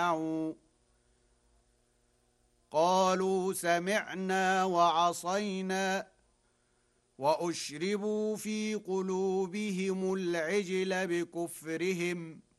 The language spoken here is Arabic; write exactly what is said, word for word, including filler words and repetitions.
قالوا سمعنا وعصينا وأشربوا في قلوبهم العجل بكفرهم